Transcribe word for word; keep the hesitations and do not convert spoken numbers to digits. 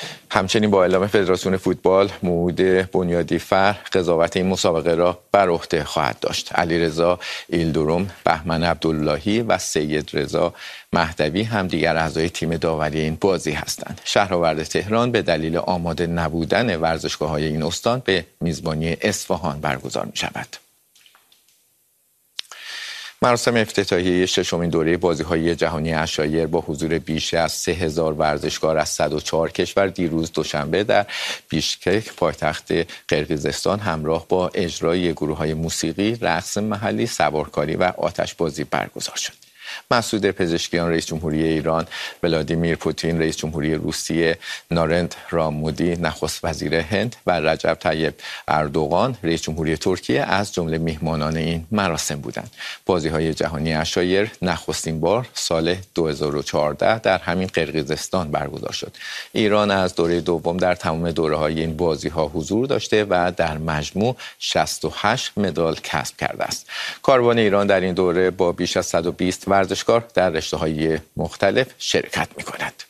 همچنین با اعلام فدراسیون فوتبال موعود بنیادی فر قضاوت این مسابقه را بر عهده خواهد داشت. علیرضا ایلدروم، بهمن عبداللهی و سید رضا مهدوی هم دیگر اعضای تیم داوری این بازی هستند. شهرآورد تهران به دلیل آماده نبودن ورزشگاه‌های این استان به میزبانی اصفهان برگزار می‌شود. مراسم افتتاحیه ششمین دوره بازی‌های جهانی عشایر با حضور بیش از سه هزار ورزشکار از صد و چهار کشور دیروز دوشنبه در بیشکک پایتخت قرقیزستان همراه با اجرای گروه‌های موسیقی، رقص محلی، سوارکاری و آتش‌بازی برگزار شد. مسعود پزشکیان رئیس جمهوری ایران، ولادیمیر پوتین رئیس جمهوری روسیه، نارندرا مودی نخست وزیر هند و رجب طیب اردوغان رئیس جمهوری ترکیه از جمله میهمانان این مراسم بودند. بازی‌های جهانی عشایر نخستین بار سال دو هزار و چهارده در همین قرقیزستان برگزار شد. ایران از دوره دوم در تمام دوره‌های این بازی‌ها حضور داشته و در مجموع شصت و هشت مدال کسب کرده است. کاروان ایران در این دوره با بیش از صد و بیست ورزشکار در رشته‌های مختلف شرکت می‌کند.